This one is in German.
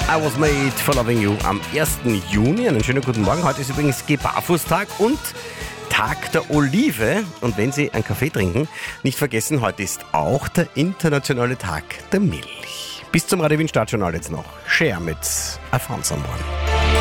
I Was Made for Loving You am 1. Juni. Einen schönen guten Morgen. Heute ist übrigens Geh-Barfuß-Tag und Tag der Olive. Und wenn Sie einen Kaffee trinken, nicht vergessen, heute ist auch der internationale Tag der Milch. Bis zum Radio Wien Stadtjournal jetzt noch. Share mit Alphonse am Morgen.